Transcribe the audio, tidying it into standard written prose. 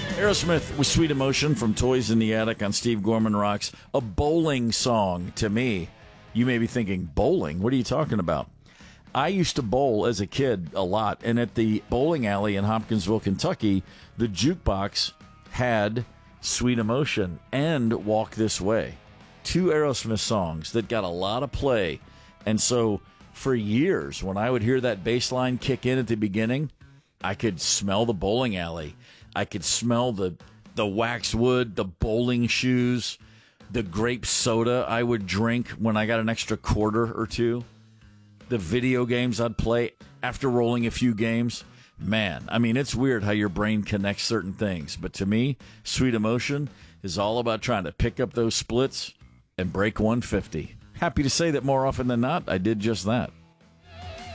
Aerosmith with Sweet Emotion from Toys in the Attic on Steve Gorman Rocks. A bowling song to me. You may be thinking, bowling? What are you talking about? I used to bowl as a kid a lot, and at the bowling alley in Hopkinsville, Kentucky, the jukebox had Sweet Emotion and Walk This Way. Two Aerosmith songs that got a lot of play. And so for years, when I would hear that bass line kick in at the beginning, I could smell the bowling alley. I could smell the waxwood, the bowling shoes, the grape soda I would drink when I got an extra quarter or two, the video games I'd play after rolling a few games. Man, I mean, it's weird how your brain connects certain things. But to me, Sweet Emotion is all about trying to pick up those splits and break 150. Happy to say that more often than not, I did just that.